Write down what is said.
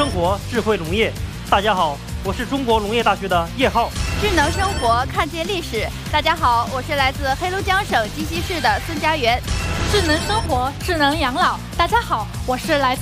生活，智慧农业。大家好，我是中国农业大学的叶浩。 智能生活，看见历史。大家好，我是来自黑龙江省鸡西市的孙家园。 智能生活，智能养老。大家好，我是来自